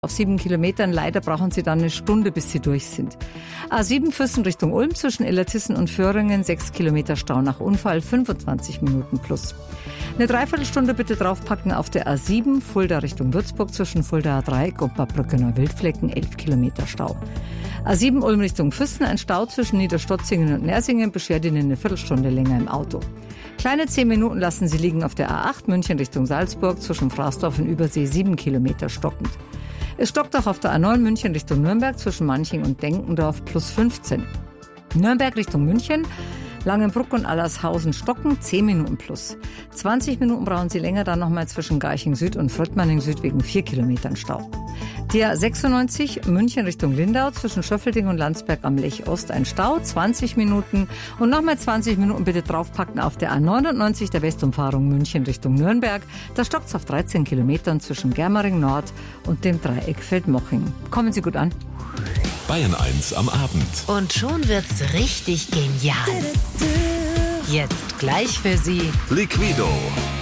Auf 7 Kilometern. Leider brauchen Sie dann eine Stunde, bis Sie durch sind. A7 Füssen Richtung Ulm zwischen Illertissen und Föhringen. 6 Kilometer Stau nach Unfall, 25 Minuten plus. Eine Dreiviertelstunde bitte draufpacken auf der A7 Fulda Richtung Würzburg zwischen Fuldaer Dreieck und Bad Brückenau-Wildflecken. 11 Kilometer Stau. A7 Ulm Richtung Füssen. Ein Stau zwischen Niederstotzingen und Nersingen beschert Ihnen eine Viertelstunde länger im Auto. Kleine 10 Minuten lassen Sie liegen auf der A8 München Richtung Salzburg zwischen Fraßdorf und Übersee. 7 Kilometer stockend. Es stockt auch auf der A9 München Richtung Nürnberg zwischen Manching und Denkendorf plus 15. Nürnberg Richtung München, Langenbruck und Allershausen stocken 10 Minuten plus. 20 Minuten brauchen Sie länger dann nochmal zwischen Garching Süd und Fröttmanning Süd wegen 4 Kilometern Stau. Der 96 München Richtung Lindau zwischen Schöffelding und Landsberg am Lech Ost ein Stau, 20 Minuten und nochmal 20 Minuten bitte draufpacken auf der A99 der Westumfahrung München Richtung Nürnberg. Da stockt's auf 13 Kilometern zwischen Germering Nord und dem Dreieck Feldmoching. Kommen Sie gut an. Bayern 1 am Abend. Und schon wird's richtig genial. Jetzt gleich für Sie Liquido.